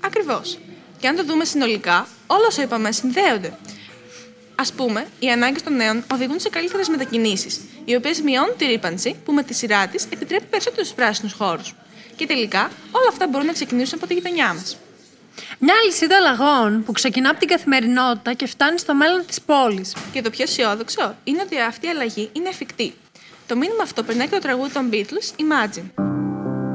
Ακριβώς. Και αν το δούμε συνολικά, όλα όσα είπαμε συνδέονται. Ας πούμε, οι ανάγκες των νέων οδηγούν σε καλύτερες μετακινήσεις, οι οποίες μειώνουν τη ρύπανση, που με τη σειρά της επιτρέπει περισσότερους πράσινους χώρους. Και τελικά, όλα αυτά μπορούν να ξεκινήσουν από τη γειτονιά μας. Μια αλυσίδα αλλαγών που ξεκινά από την καθημερινότητα και φτάνει στο μέλλον της πόλης. Και το πιο αισιόδοξο είναι ότι αυτή η αλλαγή είναι εφικτή. Το μήνυμα αυτό περνάει και το τραγούδι των Beatles, Imagine.